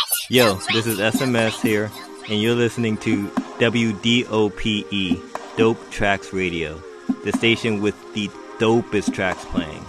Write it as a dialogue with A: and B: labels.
A: Yo, this is SMS here, and you're listening to WDOPE, Dope Tracks Radio, the station with the dopest tracks playing.